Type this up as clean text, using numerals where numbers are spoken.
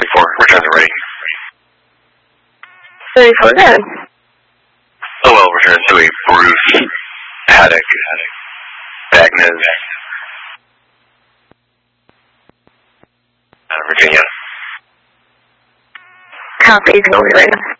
34, returns are ready. 34, good. Oh well, returns to a Bruce, Haddock, Agnes, Virginia. Copy, go ready.